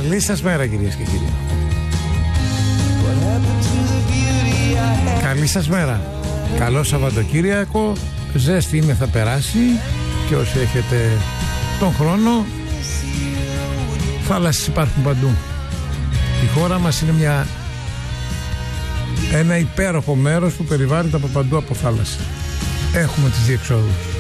Καλή σας μέρα, κυρίες και κύριοι. Καλή σας μέρα. Καλό Σαββατοκύριακο. Ζέστη είναι, θα περάσει. Και όσοι έχετε τον χρόνο, θάλασσες υπάρχουν παντού. Η χώρα μας είναι ένα υπέροχο μέρος που περιβάλλεται από παντού από θάλασσα. Έχουμε τις διεξόδους.